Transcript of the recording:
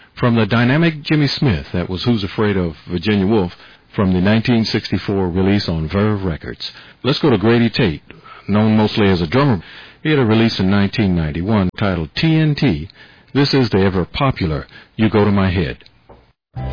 From the dynamic Jimmy Smith, that was Who's Afraid of Virginia Woolf, from the 1964 release on Verve Records. Let's go to Grady Tate, known mostly as a drummer. He had a release in 1991 titled TNT. This is the ever popular You Go to My Head.